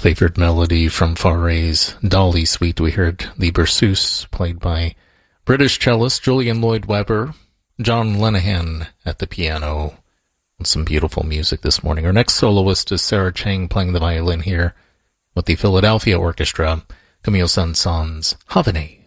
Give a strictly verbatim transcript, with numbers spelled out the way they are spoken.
well-favored melody from Fauré's Dolly Suite. We heard the Berceuse, played by British cellist Julian Lloyd Webber, John Lenihan at the piano. Some beautiful music this morning. Our next soloist is Sarah Chang, playing the violin here with the Philadelphia Orchestra, Camille Saint-Saëns' Havanais.